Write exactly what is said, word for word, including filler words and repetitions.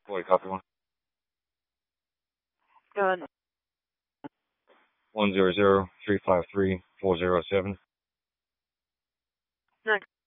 Boy, copy one. Go ahead. One zero zero three five three four zero seven. Next.